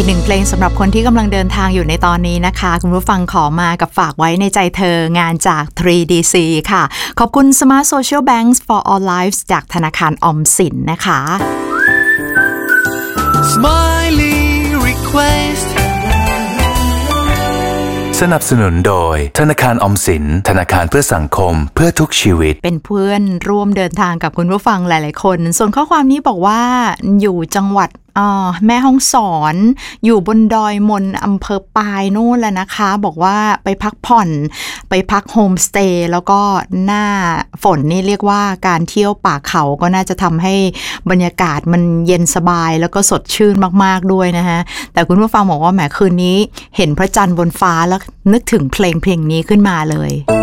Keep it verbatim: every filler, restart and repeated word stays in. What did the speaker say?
อีกหนึ่งเพลงสำหรับคนที่กำลังเดินทางอยู่ในตอนนี้นะคะคุณผู้ฟังขอมากับฝากไว้ในใจเธองานจาก ทรี ดี ซี ค่ะขอบคุณ Smart Social Banks for All Lives จากธนาคารออมสินนะคะ Smiley Request สนับสนุนโดยธนาคารออมสินธนาคารเพื่อสังคมเพื่อทุกชีวิตเป็นเพื่อนร่วมเดินทางกับคุณผู้ฟังหลายๆคนส่วนข้อความนี้บอกว่าอยู่จังหวัดแม่ฮ่องสอนอยู่บนดอยมนอำเภอปายนู่นแหละนะคะบอกว่าไปพักผ่อนไปพักโฮมสเตย์แล้วก็หน้าฝนนี่เรียกว่าการเที่ยวป่าเขาก็น่าจะทำให้บรรยากาศมันเย็นสบายแล้วก็สดชื่นมากๆด้วยนะฮะแต่คุณผู้ฟังบอกว่าแหมคืนนี้เห็นพระจันทร์บนฟ้าแล้วนึกถึงเพลงเพลงนี้ขึ้นมาเลย